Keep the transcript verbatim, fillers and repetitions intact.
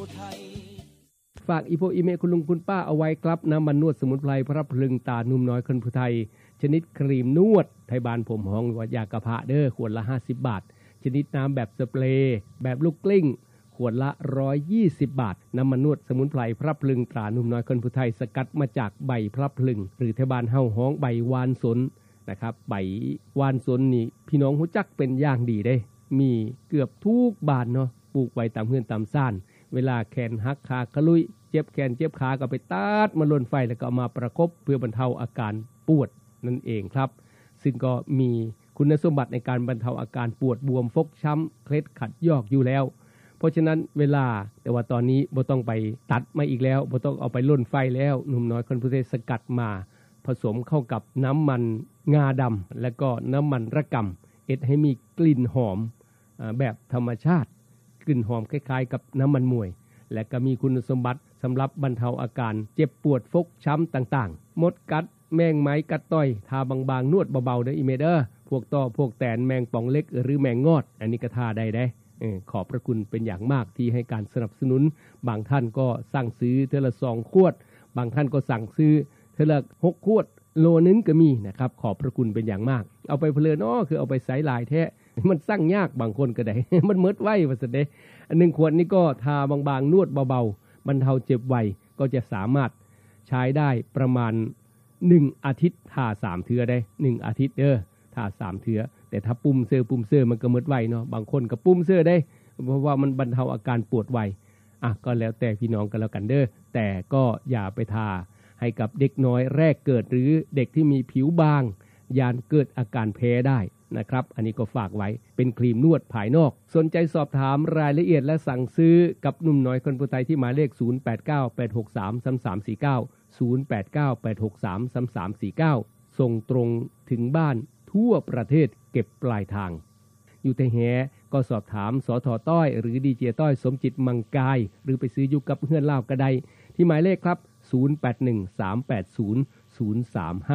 ฝากอีโพอีเมคุณลุงคุณป้าเอาไว้ครับน้ำมันนวดสมุนไพรพระพลึงตานุ่มน้อยคนผู้ไทยชนิดครีมนวดไทยบานผมหองหรือว่ายากระพะเด้อขวดละห้าสิบบาทชนิดน้ำแบบสเปรย์แบบลูกกลิ้งขวดละหนึ่งร้อยยี่สิบบาทน้ำมันนวดสมุนไพรพระพลึงตรานุ่มน้อยคนผู้ไทยสกัดมาจากใบพระพลึงหรือไทยบานเฮาฮ้องใบวานสนนะครับใบวานสนนี่พี่น้องรู้จักเป็นอย่างดีเด้มีเกือบทุกบ้านเนาะปลูกไว้ตามเฮือนตามซ่านเวลาแขนหักขากระลุยเจ็บแขนเจ็บขาก็ไปตัดมาลนไฟแล้วก็เอามาประคบเพื่อบรรเทาอาการปวดนั่นเองครับซึ่งก็มีคุณสมบัติในการบรรเทาอาการปวดบวมฟกช้ำเคล็ดขัดยอกอยู่แล้วเพราะฉะนั้นเวลาแต่ว่าตอนนี้บ่ต้องไปตัดมาอีกแล้วบ่ต้องเอาไปลนไฟแล้วหนุ่มน้อยคนผู้ไทยสกัดมาผสมเข้ากับน้ำมันงาดำและก็น้ำมันระกำเอ็ดให้มีกลิ่นหอมแบบธรรมชาติกลิ่นหอมคล้ายๆกับน้ำมันมวยและก็มีคุณสมบัติสำหรับบรรเทาอาการเจ็บปวดฟกช้ำต่างๆมดกัดแมงไม้กัดต้อยทาบางๆนวดเบาๆเด้ออีเมเดอร์พวกต่อพวกแตนแมงป่องเล็กหรือแมงงอดอันนี้ก็ทาได้ได้ขอบพระคุณเป็นอย่างมากที่ให้การสนับสนุนบางท่านก็สั่งซื้อเทอละสองขวดบางท่านก็สั่งซื้อเทอละหกขวดโลนึงก็มีนะครับขอบพระคุณเป็นอย่างมากเอาไปเพลินอ้อคือเอาไปใส่ลายแท้มันสั่งยากบางคนก็ได้ มันเมิดไว้ว่าซั่นเด้อันหนึ่งขวดนี้ก็ทาบางๆนวดเบาๆบรรเทาเจ็บไวก็จะสามารถใช้ได้ประมาณหนึ่งอาทิตย์ทาสามเทื่อได้หนึ่งอาทิตย์เด้อทาสามเทื่อแต่ถ้าปุ่มเสื้อปุ่มเสื้อมันก็เมิดไวเนาะบางคนก็ปุ่มเสื้อได้เพราะว่ามันบรรเทาอาการปวดไวอ่ะก็แล้วแต่พี่น้องกันแล้วกันเด้อแต่ก็อย่าไปทาให้กับเด็กน้อยแรกเกิดหรือเด็กที่มีผิวบางยานเกิดอาการแพ้ได้นะครับอันนี้ก็ฝากไว้เป็นครีมนวดภายนอกสนใจสอบถามรายละเอียดและสั่งซื้อกับหนุ่มน้อยคนผู้ไทยที่หมายเลขศูนย์ แปด เก้า แปด หก สาม สาม สาม สี่ เก้า ศูนย์ แปด เก้า แปด หก สาม สาม สาม สี่ เก้าส่งตรงถึงบ้านทั่วประเทศเก็บปลายทางอยู่แต่แหก็สอบถามสท.ต้อยหรือดีเจต้อยสมจิตมังกายหรือไปซื้ออยู่กับเฮือนลาวก็ได้ที่หมายเลขครับศูนย์ แปด หนึ่ง สาม แปด ศูนย์ ศูนย์ สาม ห้า